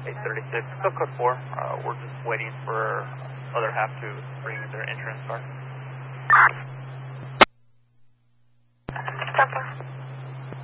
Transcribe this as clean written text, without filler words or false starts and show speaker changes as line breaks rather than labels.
836, still code 4. We're just waiting for other half to bring their insurance card.
Stop.